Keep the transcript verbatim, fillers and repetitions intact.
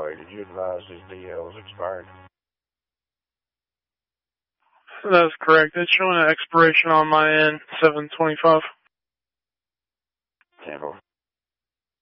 way, did you advise his D L is expired? That's correct. It's showing an expiration on my end, seven twenty-five. ten four.